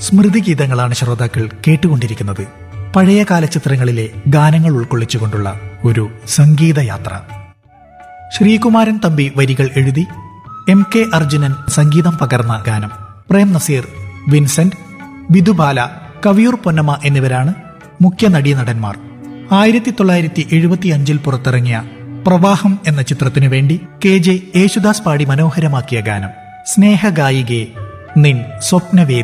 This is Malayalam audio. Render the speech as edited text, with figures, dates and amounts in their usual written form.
സ്മൃതിഗീതങ്ങളാണ് ശ്രോതാക്കൾ കേട്ടുകൊണ്ടിരിക്കുന്നത്. പഴയകാല ചിത്രങ്ങളിലെ ഗാനങ്ങൾ ഉൾക്കൊള്ളിച്ചുകൊണ്ടുള്ള ഒരു സംഗീതയാത്ര. ശ്രീകുമാരൻ തമ്പി വരികൾ എഴുതി MK അർജുനൻ സംഗീതം പകർന്ന ഗാനം. പ്രേം നസീർ, വിൻസെന്റ്, വിധുബാല, കവിയൂർ പൊന്നമ്മ എന്നിവരാണ് മുഖ്യ നടീനടന്മാർ. 1975 പുറത്തിറങ്ങിയ പ്രവാഹം എന്ന ചിത്രത്തിനു വേണ്ടി KJ യേശുദാസ് പാടി മനോഹരമാക്കിയ ഗാനം. സ്നേഹഗായികെ നിൻ സ്വപ്നവേദി